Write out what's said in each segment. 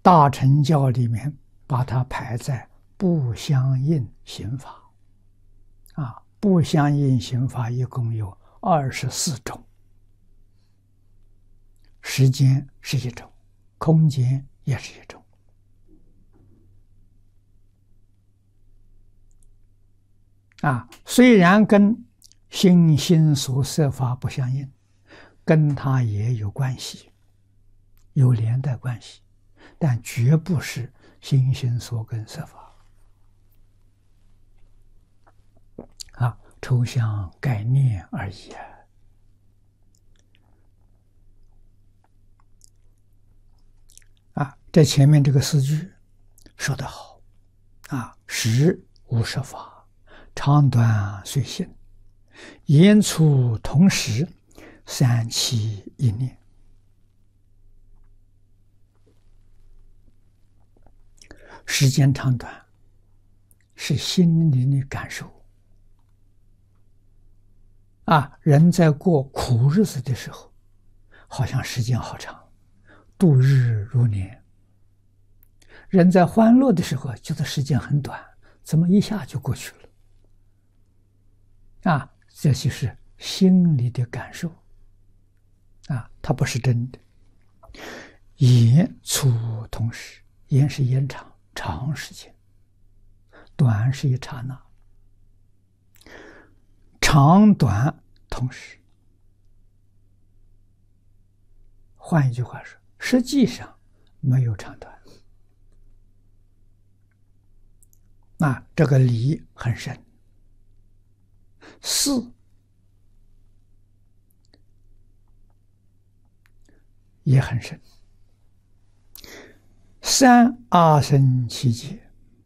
大乘教里面把它排在不相应刑法。不相应刑法一共有24种，时间是一种，空间也是一种。虽然跟心心所摄法不相应，跟它也有关系，有连带关系，但绝不是心心所跟摄法。抽象概念而已。这前面这个4句说得好。时无实法，长短随性，言出同时，三起一念。时间长短是心灵的感受。人在过苦日子的时候，好像时间好长，度日如年；人在欢乐的时候，觉得时间很短，怎么一下就过去了？这就是心里的感受。它不是真的。言出同时，言是延长，长时间；短是一刹那。长短同时，换一句话说，实际上没有长短。这个理很深。事也很深。三阿僧祇劫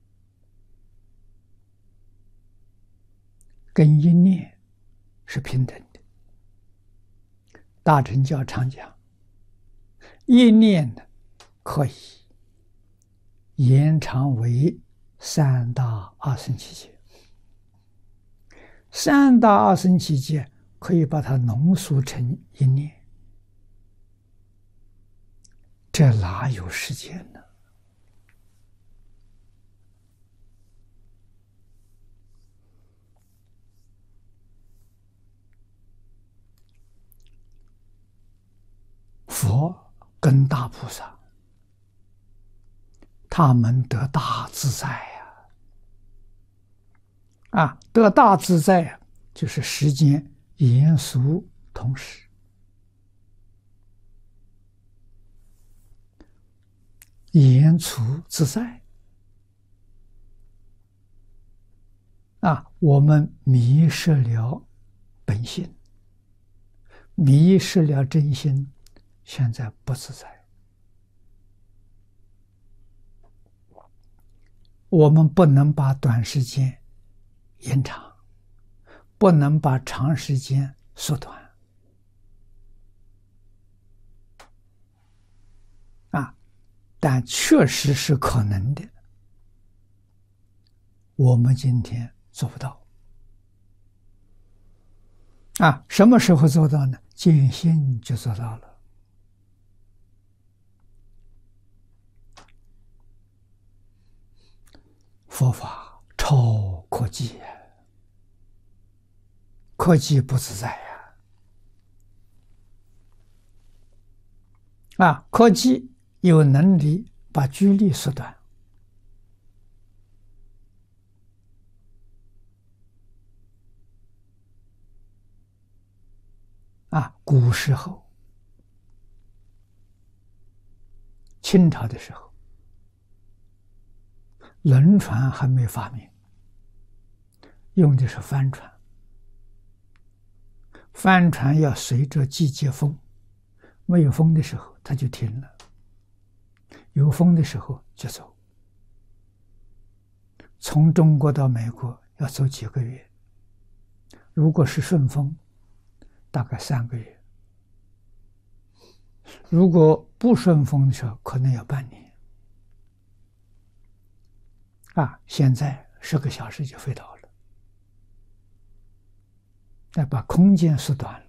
跟一念是平等的。大乘教常讲，一念可以延长为三大阿僧祇劫。三大阿僧祇劫可以把它浓缩成一念，这哪有时间呢？佛跟大菩萨，他们得大自在得大自在就是时间严肃同时。言出自在。我们迷失了本性，迷失了真心，现在不自在。我们不能把短时间延长，不能把长时间缩短。但确实是可能的，我们今天做不到。什么时候做到呢？见性就做到了。佛法超科技，科技不自在科技有能力把距离缩短。古时候，清朝的时候，轮船还没发明，用的是帆船。帆船要随着季节风，没有风的时候它就停了，有风的时候就走。从中国到美国要走几个月，如果是顺风，大概3个月；如果不顺风的时候，可能要半年。现在10个小时就飞到了，把空间缩短了。